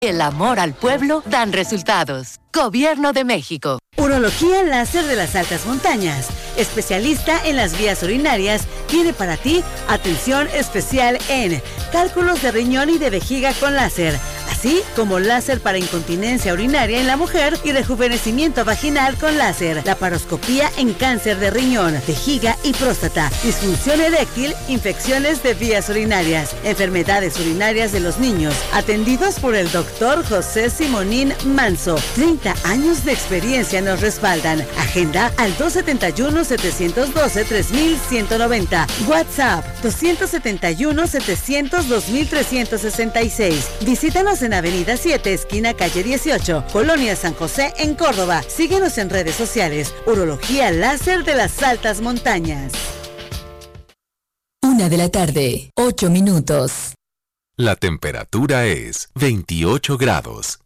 El amor al pueblo dan resultados. Gobierno de México. Urología Láser de las Altas Montañas, especialista en las vías urinarias, tiene para ti atención especial en cálculos de riñón y de vejiga con láser, así como láser para incontinencia urinaria en la mujer y rejuvenecimiento vaginal con láser, laparoscopía en cáncer de riñón, vejiga y próstata, disfunción eréctil, infecciones de vías urinarias, enfermedades urinarias de los niños, atendidos por el doctor José Simonín Manso. 30 años de experiencia nos respaldan. Agenda al 271-712-3190. WhatsApp 271-700-2366. Visítanos en Avenida 7, esquina calle 18, Colonia San José, en Córdoba. Síguenos en redes sociales. Urología Láser de las Altas Montañas. 1:00 PM, 8 minutos. La temperatura es 28 grados.